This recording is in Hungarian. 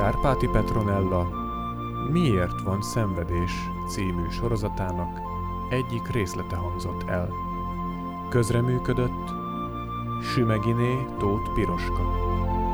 Kárpáti Petronella Miért van szenvedés című sorozatának egyik részlete hangzott el. Közreműködött Sümeginé Tóth Piroska.